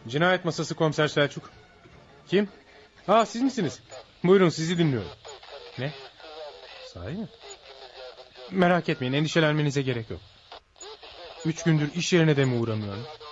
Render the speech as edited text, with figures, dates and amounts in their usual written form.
Cinayet masası komiser Selçuk. Kim? Siz misiniz? Buyurun, sizi dinliyorum. Ne? Sahi mi? Merak etmeyin, endişelenmenize gerek yok. 3 gündür iş yerine de mi uğramıyorum?